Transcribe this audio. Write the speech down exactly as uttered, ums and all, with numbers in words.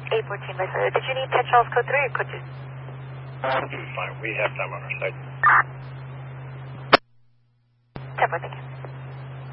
eight fourteen by Did you need ten Charles code three or code two? Fine. We have time on our side. ten four, thank you.